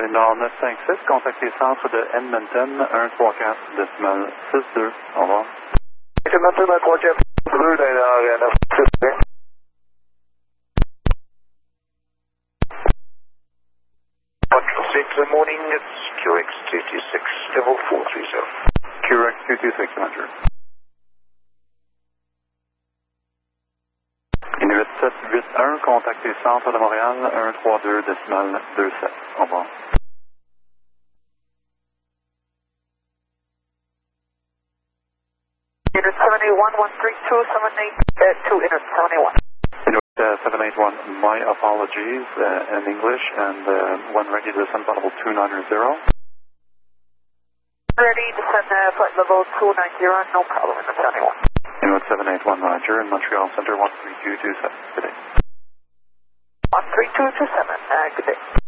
Nord 956, contactez centre de Edmonton, 134.62. Au revoir. Edmonton 134.62, Dana 956. Good morning, it's QX226, level 430. QX226, Roger. Inuit 781, contactez centre de Montréal, 132.27. Au revoir. Inuit 781, 132, 782, Inuit 781. 781, my apologies in English, and when ready to descend flight level 290. Ready to descend flight level 290, no problem, in the 71. Inuit 781, Roger, in Montreal Center 13227, good day. 13227, good day.